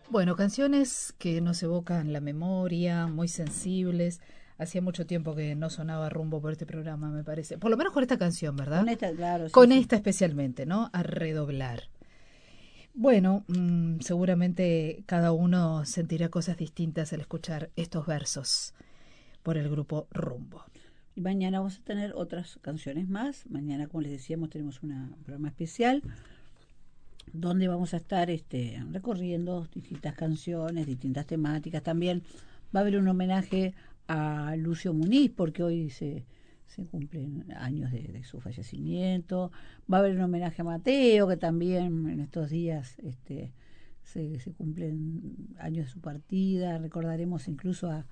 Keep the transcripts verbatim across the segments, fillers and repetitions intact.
Bueno, canciones que nos evocan la memoria, muy sensibles. Hacía mucho tiempo que no sonaba Rumbo por este programa, me parece. Por lo menos con esta canción, ¿verdad? Con esta, claro, sí, Con sí. esta especialmente, ¿no? A redoblar. Bueno, mmm, seguramente cada uno sentirá cosas distintas al escuchar estos versos por el grupo Rumbo. Y mañana vamos a tener otras canciones más. Mañana, como les decíamos, tenemos una- un programa especial donde vamos a estar este, recorriendo distintas canciones, distintas temáticas. También va a haber un homenaje a Lucio Muniz, porque hoy se, se cumplen años de, de su fallecimiento. Va a haber un homenaje a Mateo, que también en estos días este, se, se cumplen años de su partida. Recordaremos incluso a,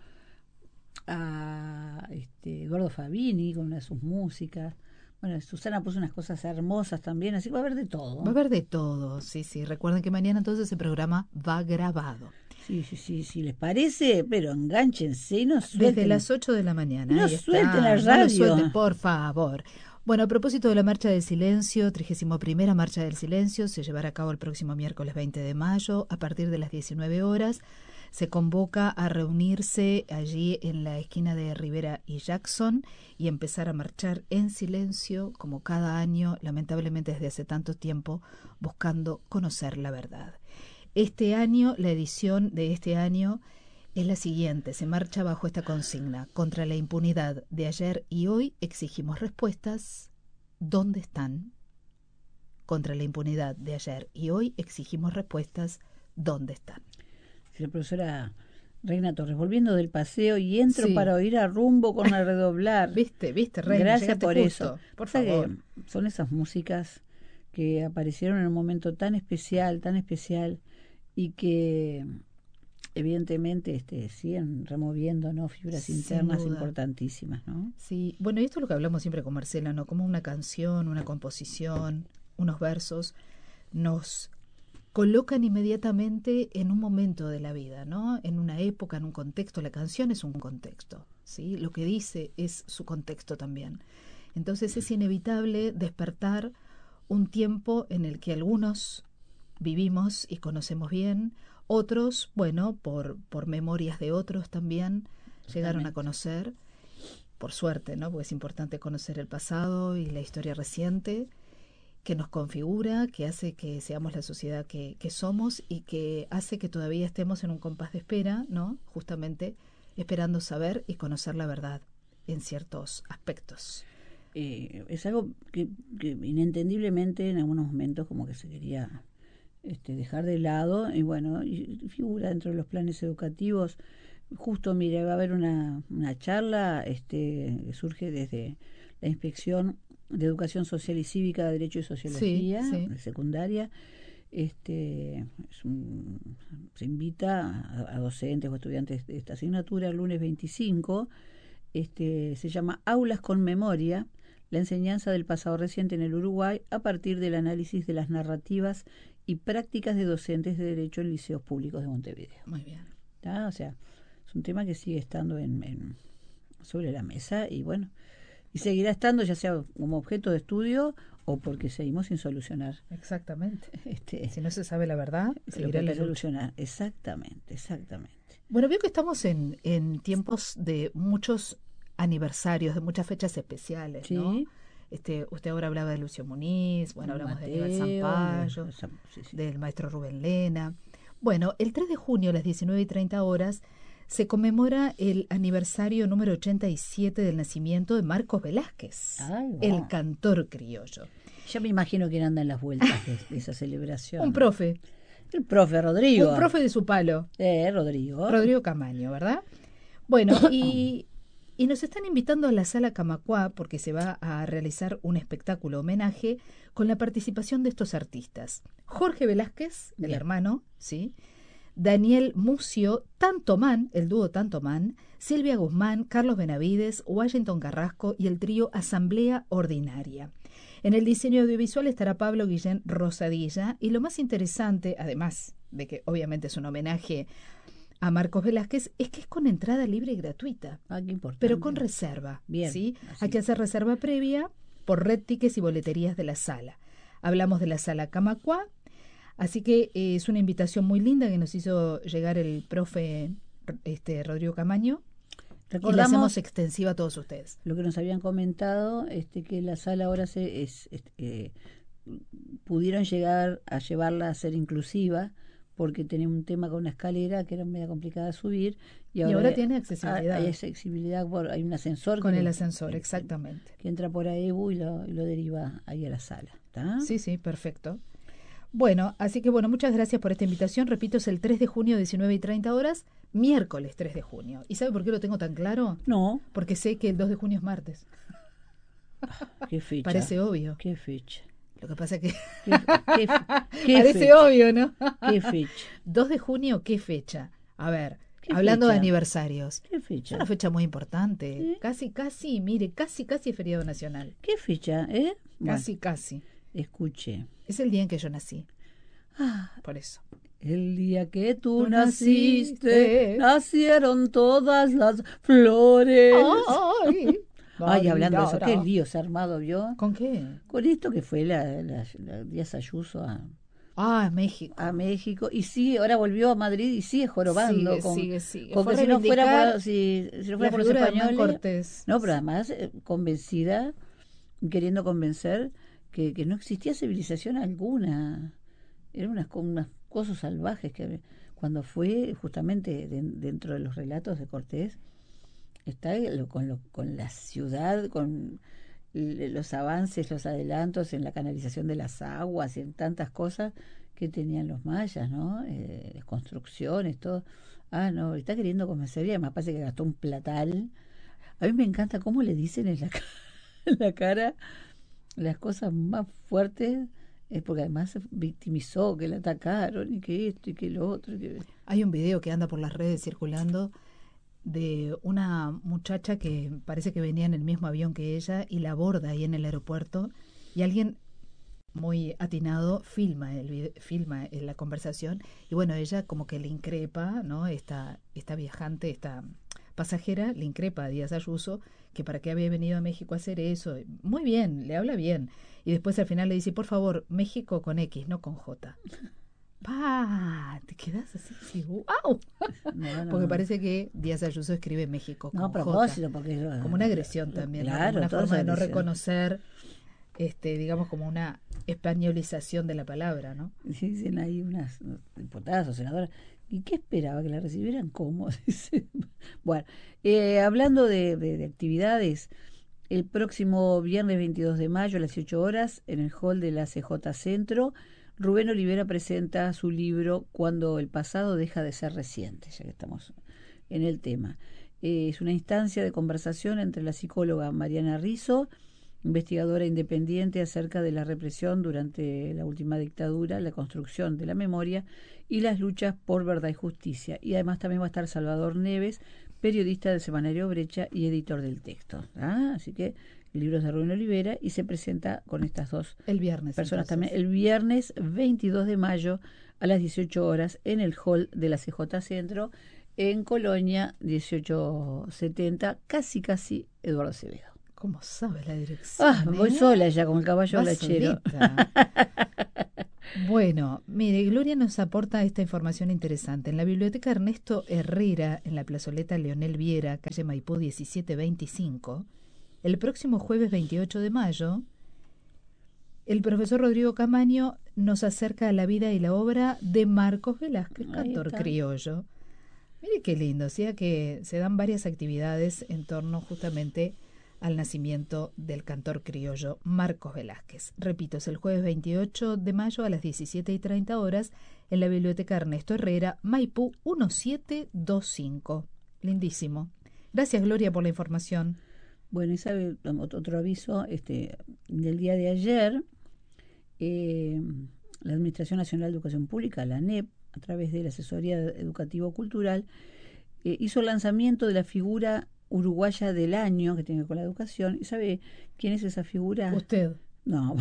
a este, Eduardo Fabini con una de sus músicas. Bueno, Susana puso unas cosas hermosas también, así que va a haber de todo. Va a haber de todo, sí, sí. Recuerden que mañana entonces el programa va grabado. Sí, sí, sí, si les parece, pero enganchense y no suelten. Desde las ocho de la mañana. Y no Ahí suelten está. la No lo radio. suelten, por favor. Bueno, a propósito de la Marcha del Silencio, trigésima primera Marcha del Silencio, se llevará a cabo el próximo miércoles veinte de mayo a partir de las diecinueve horas. Se convoca a reunirse allí en la esquina de Rivera y Jackson y empezar a marchar en silencio, como cada año, lamentablemente desde hace tanto tiempo, buscando conocer la verdad. Este año, la edición de este año es la siguiente, se marcha bajo esta consigna: contra la impunidad de ayer y hoy exigimos respuestas. ¿Dónde están? Contra la impunidad de ayer y hoy exigimos respuestas. ¿Dónde están? La profesora Reina Torres, volviendo del paseo y entro Sí. para oír a Rumbo con a redoblar. ¿Viste? ¿Viste, Reina? Gracias Llegaste por justo. eso. Por O sea favor. que son esas músicas que aparecieron en un momento tan especial, tan especial, y que evidentemente este, siguen removiendo, ¿no?, fibras Sin internas duda. importantísimas, ¿no? Sí, bueno, y esto es lo que hablamos siempre con Marcela, ¿no? Como una canción, una composición, unos versos nos colocan inmediatamente en un momento de la vida, ¿no? En una época, en un contexto. La canción es un contexto, ¿sí? Lo que dice es su contexto también. Entonces es inevitable despertar un tiempo en el que algunos vivimos y conocemos bien, otros, bueno, por, por memorias de otros también llegaron a conocer, por suerte, ¿no? Porque es importante conocer el pasado y la historia reciente, que nos configura, que hace que seamos la sociedad que, que somos y que hace que todavía estemos en un compás de espera, ¿no? Justamente esperando saber y conocer la verdad en ciertos aspectos. Eh, es algo que, que inentendiblemente en algunos momentos como que se quería este, dejar de lado, y bueno, y figura dentro de los planes educativos. Justo, mire, va a haber una, una charla este, que surge desde la Inspección de Educación Social y Cívica, de Derecho y Sociología, Sí, sí. de secundaria. Este, es un, se invita a, a docentes o estudiantes de esta asignatura el lunes veinticinco. Este, se llama Aulas con Memoria, la enseñanza del pasado reciente en el Uruguay a partir del análisis de las narrativas y prácticas de docentes de Derecho en liceos públicos de Montevideo. Muy bien. ¿Tá? O sea, es un tema que sigue estando en, en, sobre la mesa y bueno, y seguirá estando ya sea como objeto de estudio o porque seguimos sin solucionar. Exactamente. Este, si no se sabe la verdad, seguirá la lucha. Solucionar. Exactamente, exactamente. Bueno, veo que estamos en, en tiempos de muchos aniversarios, de muchas fechas especiales, Sí. ¿no? Este, usted ahora hablaba de Lucio Muniz, bueno, hablamos Mateo, de Aníbal Zampayo, de, sí, sí. del maestro Rubén Lena. Bueno, el tres de junio a las diecinueve y treinta horas se conmemora el aniversario número ochenta y siete del nacimiento de Marcos Velázquez, Ay, wow. el cantor criollo. Ya me imagino quién anda en las vueltas de, de esa celebración. Un profe. El profe Rodrigo. Un profe de su palo. Eh, Rodrigo. Rodrigo Camaño, ¿verdad? Bueno, y, y nos están invitando a la Sala Camacuá porque se va a realizar un espectáculo homenaje con la participación de estos artistas. Jorge Velázquez, el Bien. hermano, ¿sí? Daniel Mucio, Tantomán, el dúo Tantomán, Silvia Guzmán, Carlos Benavides, Washington Carrasco y el trío Asamblea Ordinaria. En el diseño audiovisual estará Pablo Guillén Rosadilla y lo más interesante, además de que obviamente es un homenaje a Marcos Velázquez, es que es con entrada libre y gratuita, Ah, qué importante. pero con reserva. Bien, ¿sí? así. Hay que hacer reserva previa por Red Tickets y boleterías de la sala. Hablamos de la Sala Camacuá, Así que eh, es una invitación muy linda que nos hizo llegar el profe este, Rodrigo Camaño. Y la hacemos extensiva a todos ustedes. Lo que nos habían comentado, este, que la sala ahora se es, es eh, pudieron llegar a llevarla a ser inclusiva, porque tenía un tema con una escalera que era media complicada de subir. Y ahora, y ahora tiene accesibilidad. Hay accesibilidad, por, hay un ascensor. Con que, el ascensor, exactamente. Que entra por ahí y lo, y lo deriva ahí a la sala. ¿Tá? Sí, sí, perfecto. Bueno, así que bueno, muchas gracias por esta invitación. Repito, es el tres de junio, diecinueve y treinta horas, miércoles tres de junio. ¿Y sabe por qué lo tengo tan claro? No. Porque sé que el dos de junio es martes. ¿Qué fecha? Parece obvio. ¿Qué fecha? Lo que pasa es que... ¿Qué, qué, qué Parece fecha? obvio, ¿no? ¿Qué fecha? dos de junio, ¿qué fecha? A ver, hablando fecha? de aniversarios. ¿Qué fecha? Es una fecha muy importante. ¿Sí? Casi, casi, mire, casi, casi es feriado nacional. ¿Qué fecha, eh? Casi, Bueno, casi. escuche. Es el día en que yo nací. Ah, por eso. El día que tú, Tú naciste, naciste, nacieron todas las flores. Ay, Ay, hablando de eso, qué lío se ha armado, ¿vio? ¿Con qué? Con esto que fue la, la, la Díaz Ayuso a, Ah, México. a México. Y sí, ahora volvió a Madrid y sigue jorobando. Sigue, con, sigue, sigue. Con Fue que si no fuera reivindicar por, si, si no fuera la por los figura de Hernán españoles. Cortés. No, pero además eh, convencida, queriendo convencer que, que no existía civilización alguna. Eran unas, unas cosas salvajes que cuando fue justamente de, dentro de los relatos de Cortés, está lo, con, lo, con la ciudad, con los avances, los adelantos en la canalización de las aguas y en tantas cosas que tenían los mayas, ¿no? Eh, las construcciones, todo. Ah, no, está queriendo convencer y además parece que gastó un platal. A mí me encanta cómo le dicen en la, en la cara las cosas más fuertes. Es porque además se victimizó, que le atacaron y que esto y que lo otro. Y que... Hay un video que anda por las redes circulando de una muchacha que parece que venía en el mismo avión que ella y la aborda ahí en el aeropuerto y alguien muy atinado filma el video, filma la conversación y bueno, ella como que le increpa, ¿no? Esta, esta viajante, esta pasajera le increpa a Díaz Ayuso que para qué había venido a México a hacer eso. Muy bien, le habla bien. Y después al final le dice, por favor, México con X, no con J. ¡Pah! Te quedas así, sí, ¡wow! No, no, porque no. parece que Díaz Ayuso escribe México con No, a propósito, J. porque... Como una agresión también, ¿no? Claro, Como una forma de no agresión. reconocer, este, digamos, como una españolización de la palabra, ¿no? Dicen ahí unas diputadas o senadoras, ¿y qué esperaba? ¿Que la recibieran cómo? Bueno, eh, hablando de, de, de actividades, el próximo viernes veintidós de mayo a las dieciocho horas, en el hall de la C J Centro, Rubén Olivera presenta su libro Cuando el pasado deja de ser reciente, ya que estamos en el tema. Eh, es una instancia de conversación entre la psicóloga Mariana Rizzo, investigadora independiente acerca de la represión durante la última dictadura, la construcción de la memoria y las luchas por verdad y justicia. Y además también va a estar Salvador Neves, periodista del semanario Brecha y editor del texto. ¿Ah? Así que el libro es de Rubén Olivera y se presenta con estas dos el viernes, personas entonces. también. El viernes veintidós de mayo a las dieciocho horas en el hall de la C J Centro en Colonia dieciocho setenta, casi casi Eduardo Acevedo. ¿Cómo sabes la dirección? Ah, eh? voy sola ya con el caballo Vas lachero. solita. Bueno, mire, Gloria nos aporta esta información interesante. En la biblioteca Ernesto Herrera, en la plazoleta Leonel Viera, calle Maipú diecisiete veinticinco, el próximo jueves veintiocho de mayo, el profesor Rodrigo Camaño nos acerca a la vida y la obra de Marcos Velázquez, Ahí cantor está. criollo. Mire qué lindo, o sea que se dan varias actividades en torno justamente al nacimiento del cantor criollo Marcos Velázquez. Repito, es el jueves veintiocho de mayo a las diecisiete y treinta horas en la biblioteca Ernesto Herrera, Maipú diecisiete veinticinco. Lindísimo. Gracias, Gloria, por la información. Bueno, y sabe, otro aviso, este, del día de ayer, eh, la Administración Nacional de Educación Pública, la A N E P, a través de la Asesoría Educativo-Cultural, eh, hizo el lanzamiento de la figura uruguaya del año, que tiene que ver con la educación. ¿Y sabe quién es esa figura? Usted. No,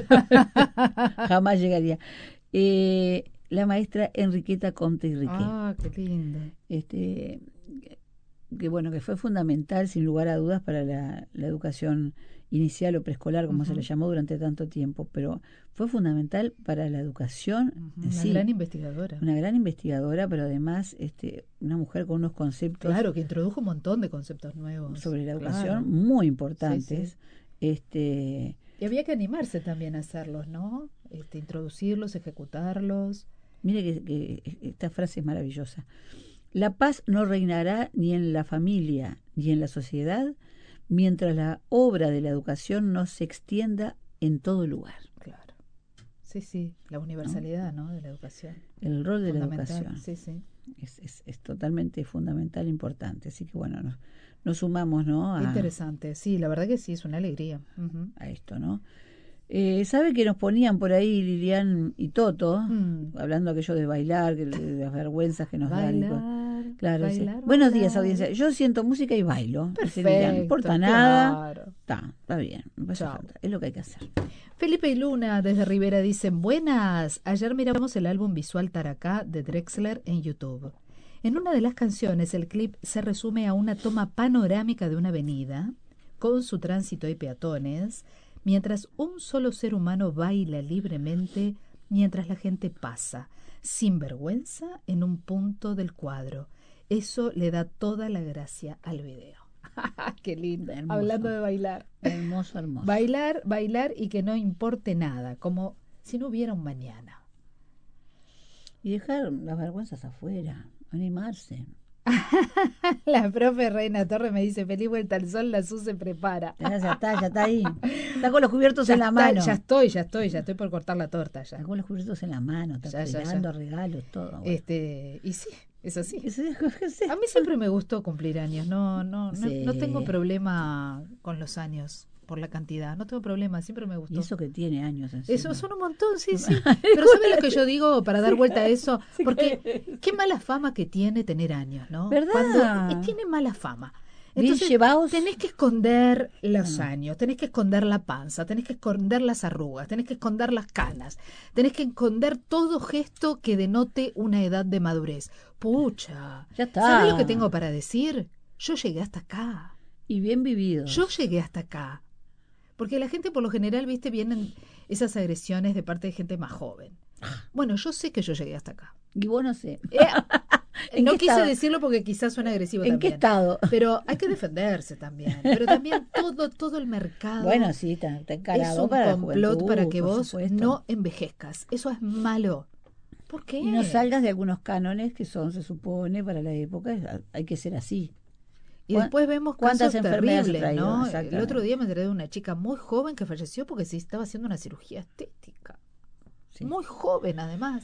jamás llegaría. Eh, la maestra Enriqueta Conte y Riquet. Ah, qué lindo. Este, que bueno, que fue fundamental sin lugar a dudas para la, la educación inicial o preescolar, como uh-huh. se le llamó durante tanto tiempo, pero fue fundamental para la educación uh-huh. en una sí. gran investigadora. Una gran investigadora, pero además este, una mujer con unos conceptos... Claro, que introdujo un montón de conceptos nuevos. Sobre la educación, claro. muy importantes. Sí, sí. Este, y había que animarse también a hacerlos, ¿no? Este, introducirlos, ejecutarlos. Mire que, que esta frase es maravillosa. La paz no reinará ni en la familia ni en la sociedad mientras la obra de la educación no se extienda en todo lugar. Claro. Sí, sí, la universalidad, ¿no? ¿no? De la educación. El rol de la educación. Sí, sí. Es, es, es totalmente fundamental e importante. Así que bueno, nos, nos sumamos, ¿no? A, interesante, sí, la verdad que sí, es una alegría. Uh-huh. A esto, ¿no? Eh, ¿Sabe que nos ponían por ahí Lilian y Toto, mm. hablando aquello de bailar, que, de las vergüenzas que nos bailar, dan? Claro, bailar, sí. bailar. Buenos días, audiencia. Yo siento música y bailo. Perfecto, Lilian, no importa nada. Claro. Está, está bien. Es lo que hay que hacer. Felipe y Luna desde Rivera dicen, buenas, ayer miramos el álbum visual Taracá de Drexler en YouTube. En una de las canciones el clip se resume a una toma panorámica de una avenida, con su tránsito y peatones, mientras un solo ser humano baila libremente mientras la gente pasa, sin vergüenza, en un punto del cuadro. Eso le da toda la gracia al video. ¡Qué lindo! Hermoso. Hablando de bailar. Hermoso, hermoso. Bailar, bailar y que no importe nada, como si no hubiera un mañana. Y dejar las vergüenzas afuera, animarse. La profe Reina Torres me dice, feliz vuelta al sol, la Su se prepara. Ya, ya está, ya está ahí. Está con los cubiertos ya en la está, mano. Ya estoy, ya estoy, ya estoy por cortar la torta ya. Está con los cubiertos en la mano, está ya, esperando ya, ya. regalos, todo. Bueno. Este, y sí, es así. Sí. A mí siempre me gustó cumplir años, no, no, no, sí. no tengo problema con los años. Por la cantidad, no tengo problema, siempre me gustó. Y eso que tiene años encima. Eso son un montón, sí, sí. Pero ¿sabes lo que yo digo para dar vuelta a eso? Porque qué mala fama que tiene tener años, ¿no? ¿Verdad? Cuando tiene mala fama. Entonces, bien llevados. Tenés que esconder los ah. años, tenés que esconder la panza, tenés que esconder las arrugas, tenés que esconder las canas, tenés que esconder todo gesto que denote una edad de madurez. Pucha, ya está. ¿Sabés lo que tengo para decir? Yo llegué hasta acá. Y bien vivido. Yo llegué hasta acá. Porque la gente, por lo general, viste, vienen esas agresiones de parte de gente más joven. Bueno, yo sé que yo llegué hasta acá. Y vos no sé. Eh, no quise estado? decirlo porque quizás suena agresivo ¿En también. ¿En qué estado? Pero hay que defenderse también. Pero también todo todo el mercado. Bueno, sí, está, está encarado es un para complot juventud, para que vos supuesto. no envejezcas. Eso es malo. ¿Por qué? Y no salgas de algunos cánones que son, se supone, para la época. Hay que ser así. Y después vemos casos terribles, ¿no? El otro día me enteré de una chica muy joven que falleció porque se estaba haciendo una cirugía estética. Sí. Muy joven, además.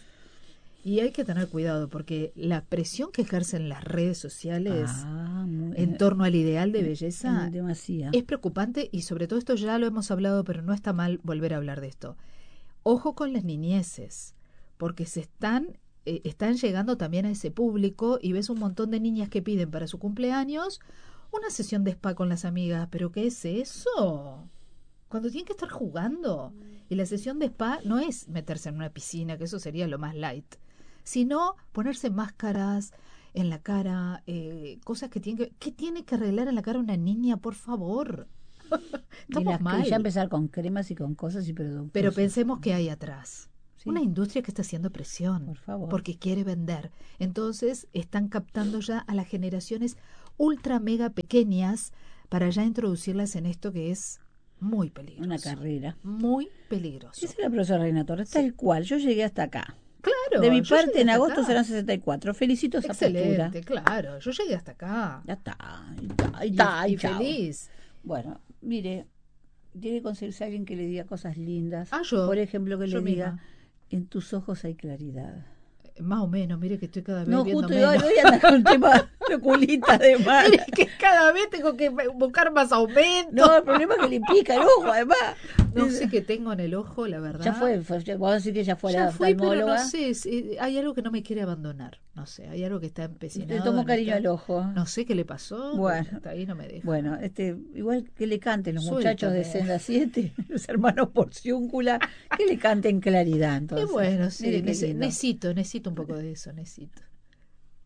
Y hay que tener cuidado porque la presión que ejercen las redes sociales ah, muy, en torno al ideal de belleza demasiado. Es preocupante y sobre todo esto ya lo hemos hablado, pero no está mal volver a hablar de esto. Ojo con las niñeces, porque se están... están llegando también a ese público y ves un montón de niñas que piden para su cumpleaños una sesión de spa con las amigas. ¿Pero qué es eso? Cuando tienen que estar jugando. Y la sesión de spa no es meterse en una piscina, que eso sería lo más light, sino ponerse máscaras en la cara, eh, cosas que tienen que... ¿Qué tiene que arreglar en la cara una niña, por favor? Estamos y las, mal. Y ya empezar con cremas y con cosas y productos. Pero pensemos que hay atrás. Sí. Una industria que está haciendo presión, por favor, porque quiere vender. Entonces están captando ya a las generaciones ultra mega pequeñas para ya introducirlas en esto que es muy peligroso. Una carrera. Muy peligroso. Esa es la profesora Reina Torres, tal sí. cual. Yo llegué hasta acá. Claro. De mi parte, en agosto serán sesenta y cuatro. Felicito esa Excelente, postura. Claro. Yo llegué hasta acá. Ya está. Y, está, y, está, y, y, y feliz. Bueno, mire, tiene que conseguirse alguien que le diga cosas lindas. Ah, yo. Por ejemplo, que le misma. diga, en tus ojos hay claridad. Más o menos, mire que estoy cada vez no, viendo justo menos. No, justo yo ando con el tema de culita de mar. Mire que cada vez tengo que buscar más aumento. No, el problema es que le pica el ojo, además. No sé qué tengo en el ojo, la verdad. Ya fue, fue ya, vamos a decir que ya fue ya la fui, oftalmóloga. Pero no sé, sí, hay algo que no me quiere abandonar. No sé, hay algo que está empecinado. Le tomó cariño esta... al ojo. No sé qué le pasó. Bueno, hasta ahí no me deja. Bueno, este, igual que le canten los Suéltame. muchachos de Senda siete, los hermanos Porciúncula, que le canten claridad. Entonces. Qué bueno, sí, Mire, nece- necesito, necesito un poco de eso, necesito.